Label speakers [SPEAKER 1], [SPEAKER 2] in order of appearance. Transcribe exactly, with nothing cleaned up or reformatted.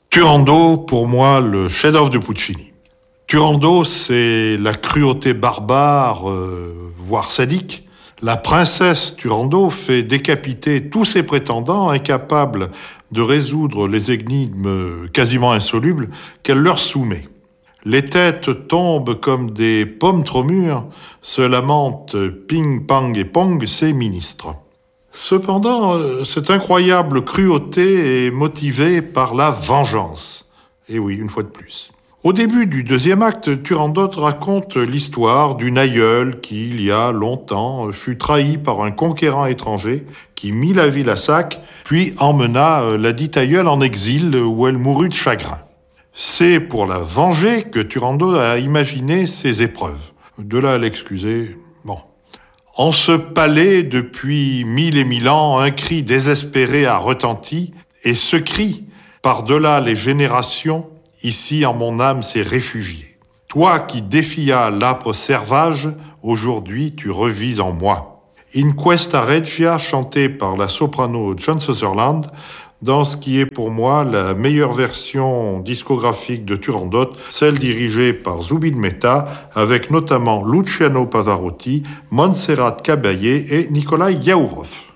[SPEAKER 1] Turandot, pour moi, le chef-d'œuvre de Puccini. Turandot, c'est la cruauté barbare, euh, voire sadique. La princesse Turandot fait décapiter tous ses prétendants, incapables de résoudre les énigmes quasiment insolubles qu'elle leur soumet. Les têtes tombent comme des pommes trop mûres, se lamentent Ping, Pang et Pong, ses ministres. Cependant, cette incroyable cruauté est motivée par la vengeance. Et oui, une fois de plus. Au début du deuxième acte, Turandot raconte l'histoire d'une aïeule qui, il y a longtemps, fut trahie par un conquérant étranger qui mit la ville à sac, puis emmena la dite aïeule en exil où elle mourut de chagrin. C'est pour la venger que Turandot a imaginé ces épreuves. De là à l'excuser, bon. En ce palais, depuis mille et mille ans, un cri désespéré a retenti, et ce cri, par-delà les générations, ici en mon âme s'est réfugié. Toi qui défias l'âpre servage, aujourd'hui tu revis en moi. In Questa Regia, chanté par la soprano John Sutherland, dans ce qui est pour moi la meilleure version discographique de Turandot, celle dirigée par Zubin Mehta, avec notamment Luciano Pavarotti, Montserrat Caballé et Nikolai Yaourov.